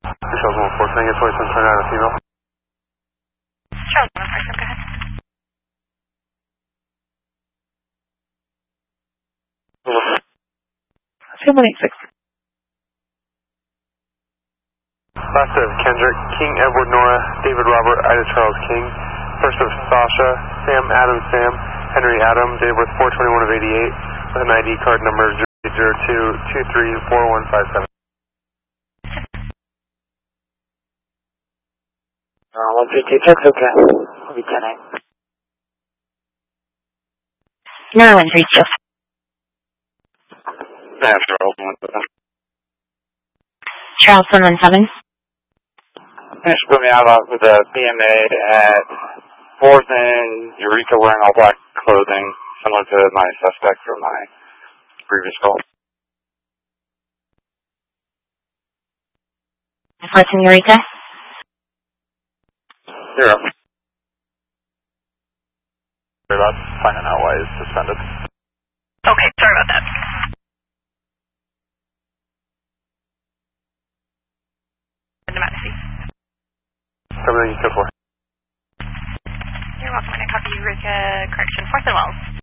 Charles 1-4, can I get 2729 a female? Charles 1-4, go ahead. 2186. Last of Kendrick, King Edward Nora, David Robert, Ida Charles King. First of Sasha, Sam Adam Sam, Henry Adam, date of birth 4/21 of 88, with an ID card number 002234157. 136, okay. Will be 10-8. No, 132. Charles 117. Thanks for putting me out with a BMA at 4th and Eureka wearing all black clothing, similar to my suspect from my previous call. 4th and Eureka. 0. Sorry about finding out why he's suspended. Okay, sorry about that. Everything you could for. You're welcome. I'm going to copy Eureka correction. 4th and Wells.